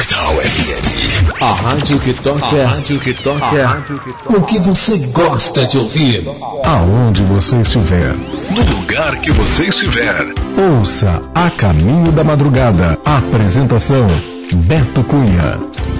Capital FM. A rádio que toca. O que você gosta de ouvir. Aonde você estiver. No lugar que você estiver. Ouça A Caminho da Madrugada. Apresentação: Beto Cunha.